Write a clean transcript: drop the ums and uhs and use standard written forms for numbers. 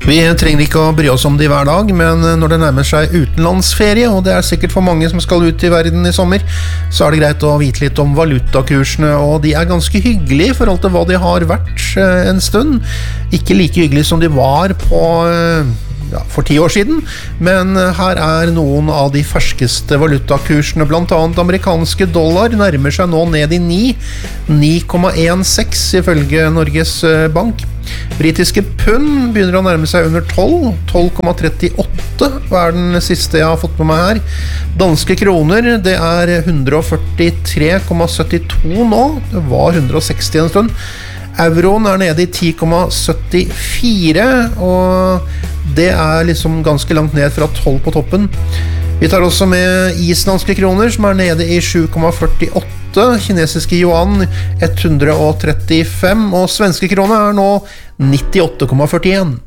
Vi trenger ikke å bry oss om det hver dag, men når det nærmer seg utenlandsferie, og det sikkert for mange som skal ut i verden i sommer, så det greit å vite litt om valutakursene, og de ganske hyggelige I forhold til hva de har vært en stund. Ikke like hyggelige som de var på for 10 år siden, men her noen av de ferskeste valutakursene, blant annet amerikanske dollar, nærmer seg nå ned I 9,16 ifølge Norges Bank. Britiske pund begynner å nærme seg under 12,38 den siste jeg har fått med meg her. Danske kroner, det 143,72 nå, det var 160 en stund. Euroen nede I 10,74, og det liksom ganske langt ned fra 12 på toppen. Vi tar også med islandske kroner, som nede I 7,48, kinesiske yuan 135, og svenske kroner nå 98,41.